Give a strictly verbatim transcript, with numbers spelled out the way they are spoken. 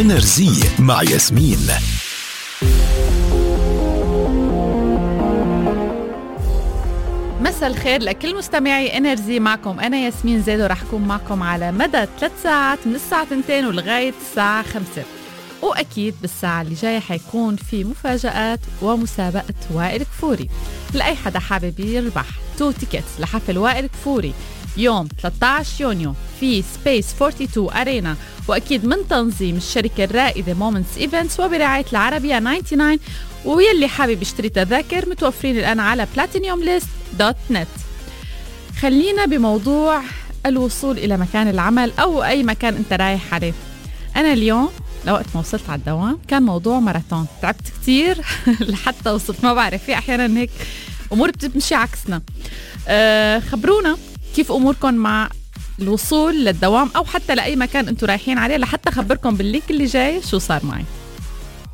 إنرجي مع ياسمين. مساء الخير لكل مستمعي انرجي، معكم انا ياسمين زيد ورح اكون معكم على مدى ثلاث ساعات من الساعه اثنتين ولغايه الساعه خمسة. واكيد بالساعه اللي جايه حيكون في مفاجآت ومسابقه وائل كفوري لاي حدا حابب يربح تو تيكتس لحفل وائل كفوري يوم ثلاثة عشر يونيو في سبيس اثنين وأربعين أرينا، وأكيد من تنظيم الشركة الرائدة مومنتس إيفنتس وبرعاية العربية تسعة وتسعين. ويلي حابب يشتري تذاكر متوفرين الآن على بلاتينيوم ليست دوت نت. خلينا بموضوع الوصول إلى مكان العمل أو أي مكان أنت رايح عليه. أنا اليوم لوقت ما وصلت على الدوام كان موضوع ماراثون، تعبت كتير لحتى وصلت. ما بعرف، في أحيانا هيك أمور بتمشي عكسنا. أه خبرونا كيف أموركم مع الوصول للدوام أو حتى لأي مكان أنتوا رايحين عليه، لحتى أخبركم باللينك اللي جاي شو صار معي.